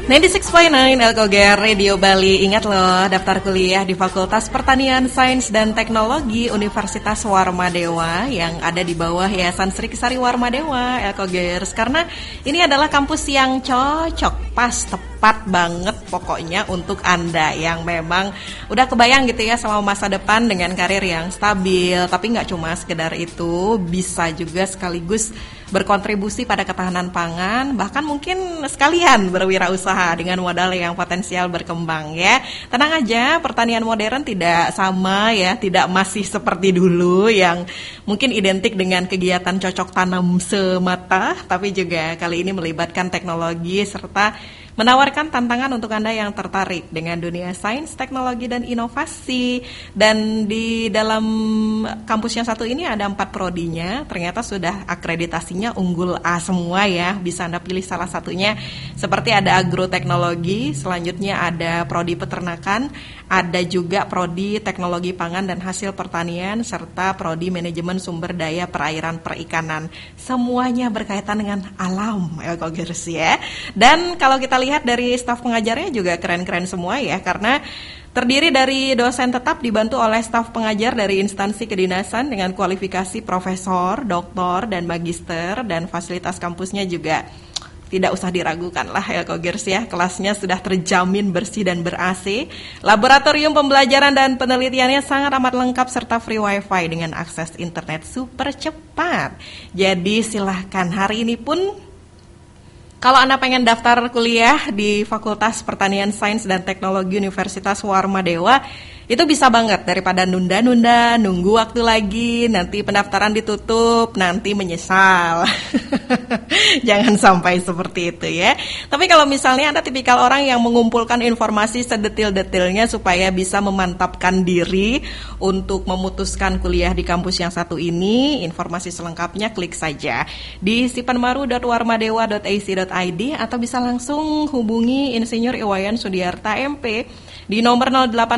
96.9 Elkoger Radio Bali. Ingat loh, daftar kuliah di Fakultas Pertanian, Sains dan Teknologi Universitas Warmadewa yang ada di bawah Yayasan Sri Kesari Warmadewa, Elkogers. Karena ini adalah kampus yang cocok, pas, tepat banget pokoknya untuk Anda yang memang udah kebayang gitu ya sama masa depan dengan karir yang stabil. Tapi nggak cuma sekedar itu, bisa juga sekaligus berkontribusi pada ketahanan pangan, bahkan mungkin sekalian berwirausaha dengan modal yang potensial berkembang ya. Tenang aja, pertanian modern tidak sama ya, tidak masih seperti dulu yang mungkin identik dengan kegiatan cocok tanam semata, tapi juga kali ini melibatkan teknologi serta menawarkan tantangan untuk Anda yang tertarik dengan dunia sains, teknologi, dan inovasi. Dan di dalam kampus yang satu ini ada 4 prodinya, ternyata sudah akreditasinya unggul A semua ya. Bisa Anda pilih salah satunya, seperti ada agroteknologi, selanjutnya ada prodi peternakan, ada juga prodi teknologi pangan dan hasil pertanian, serta prodi manajemen sumber daya perairan perikanan. Semuanya berkaitan dengan alam, Elkogers ya. Dan kalau kita lihat dari staf pengajarnya juga keren-keren semua ya, karena terdiri dari dosen tetap dibantu oleh staf pengajar dari instansi kedinasan dengan kualifikasi profesor, doktor, dan magister, dan fasilitas kampusnya juga tidak usah diragukan lah Elkogers ya, kelasnya sudah terjamin bersih dan ber-AC, laboratorium pembelajaran dan penelitiannya sangat amat lengkap serta free wifi dengan akses internet super cepat. Jadi silahkan hari ini pun kalau Anda pengen daftar kuliah di Fakultas Pertanian, Sains dan Teknologi Universitas Warmadewa, itu bisa banget daripada nunda-nunda, nunggu waktu lagi, nanti pendaftaran ditutup, nanti menyesal. Jangan sampai seperti itu ya. Tapi kalau misalnya Anda tipikal orang yang mengumpulkan informasi sedetil-detilnya supaya bisa memantapkan diri untuk memutuskan kuliah di kampus yang satu ini, informasi selengkapnya klik saja di sipanmaru.warmadewa.ac.id atau bisa langsung hubungi Insinyur Iwayan Sudiarta MP di nomor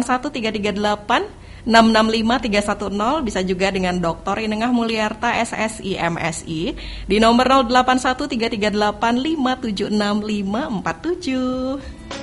081338 665310, bisa juga dengan Dr. Inengah Mulyarta SSI MSI di nomor 081338 576 547.